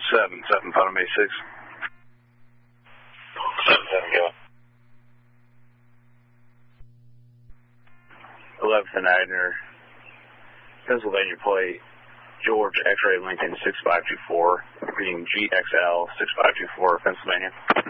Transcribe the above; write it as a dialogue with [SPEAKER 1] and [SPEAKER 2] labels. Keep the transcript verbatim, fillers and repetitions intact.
[SPEAKER 1] seven, seven, Putnam eighty-six.
[SPEAKER 2] seven, seven, go.
[SPEAKER 1] eleventh and Agner, Pennsylvania plate, George X-ray Lincoln six five two four, reading G X L six five two four, Pennsylvania.